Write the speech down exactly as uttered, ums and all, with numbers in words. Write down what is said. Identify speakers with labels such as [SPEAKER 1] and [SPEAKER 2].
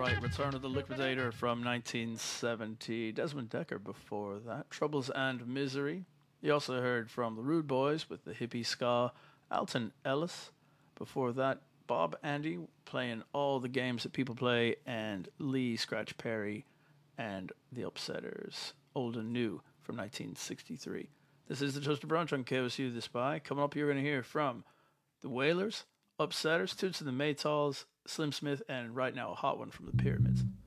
[SPEAKER 1] right, Return of the Liquidator from nineteen seventy. Desmond Decker before that. Troubles and Misery. You also heard from the Rude Boys with the hippie ska. Alton Ellis. Before that, Bob Andy playing all the games that people play. And Lee Scratch Perry and the Upsetters. Old and New from nineteen sixty-three. This is the Toaster Brunch on K O S U The Spy. Coming up, you're going to hear from the Wailers, Upsetters, Toots and the Maytals, Slim Smith, and right now a hot one from the Pyramids.